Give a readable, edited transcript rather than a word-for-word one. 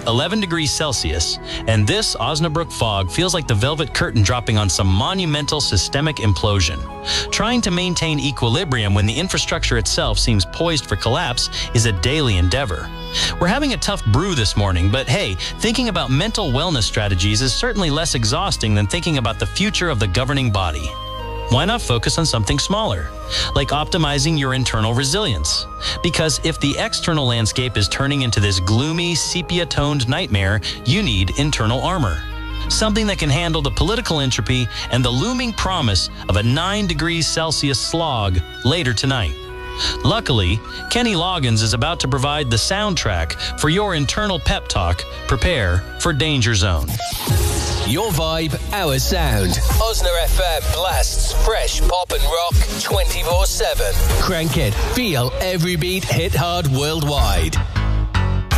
11 degrees Celsius, and this Osnabrück fog feels like the velvet curtain dropping on some monumental systemic implosion. Trying to maintain equilibrium when the infrastructure itself seems poised for collapse is a daily endeavor. We're having a tough brew this morning, but hey, thinking about mental wellness strategies is certainly less exhausting than thinking about the future of the governing body. Why not focus on something smaller, like optimizing your internal resilience? Because if the external landscape is turning into this gloomy, sepia-toned nightmare, you need internal armor. Something that can handle the political entropy and the looming promise of a 9 degrees Celsius slog later tonight. Luckily, Kenny Loggins is about to provide the soundtrack for your internal pep talk. Prepare for Danger Zone. Your vibe, our sound. Osna FM blasts fresh pop and rock 24/7. Crank it, feel every beat, hit hard worldwide.